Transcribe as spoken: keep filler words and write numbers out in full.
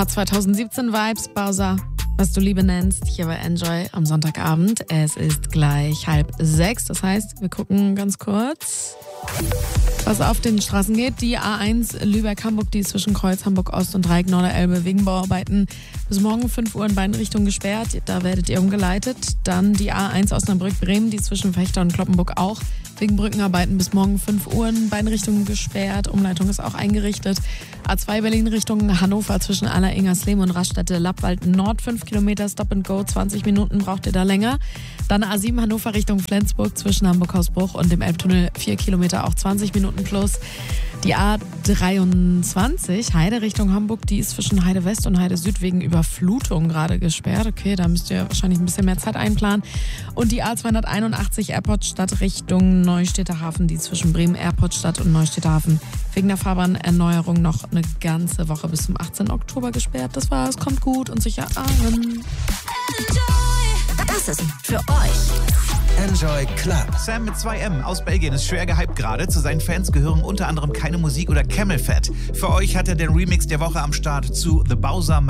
paar zwanzig siebzehn Vibes, Bowser, was du Liebe nennst, hier bei Enjoy am Sonntagabend. Es ist gleich halb sechs, das heißt, wir gucken ganz kurz, was auf den Straßen geht. Die A eins Lübeck-Hamburg, die ist zwischen Kreuz Hamburg-Ost und Dreieck Norderelbe wegen Bauarbeiten bis morgen fünf Uhr in beiden Richtungen gesperrt. Da werdet ihr umgeleitet. Dann die A eins Osnabrück-Bremen, die ist zwischen Fechter und Kloppenburg auch wegen Brückenarbeiten bis morgen fünf Uhr in beiden Richtungen gesperrt. Umleitung ist auch eingerichtet. A zwei Berlin Richtung Hannover zwischen Aller-Ingersleben und Raststätte-Lappwald Nord fünf Kilometer Stop and Go, zwanzig Minuten braucht ihr da länger. Dann A sieben Hannover Richtung Flensburg zwischen Hamburg-Hausbruch und dem Elbtunnel vier Kilometer, auch zwanzig Minuten plus. Die A dreiundzwanzig Heide Richtung Hamburg, die ist zwischen Heide West und Heide Süd wegen Überflutung gerade gesperrt. Okay, da müsst ihr wahrscheinlich ein bisschen mehr Zeit einplanen. Und die A zweihunderteinundachtzig Airportstadt Richtung Neustädter Hafen, die zwischen Bremen Airportstadt und Neustädter Hafen wegen der Fahrbahnerneuerung noch eine ganze Woche bis zum achtzehnten Oktober gesperrt. Das war's, kommt gut und sicher an. Das ist für euch Enjoy Club. Sam mit zwei M aus Belgien ist schwer gehypt gerade. Zu seinen Fans gehören unter anderem Keine Musik oder Camel Fat. Für euch hat er den Remix der Woche am Start zu The Bowser